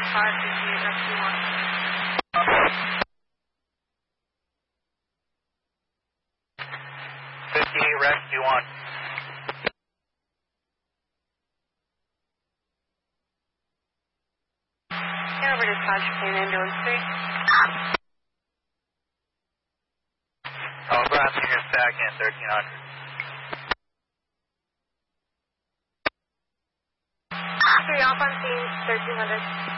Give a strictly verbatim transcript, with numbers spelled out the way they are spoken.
five fifty-eight rescue one. fifty-eight rescue one. Over dispatch, plane ambulance three. Oh, Brown Senior back in thirteen hundred. Three off on scene, thirteen hundred.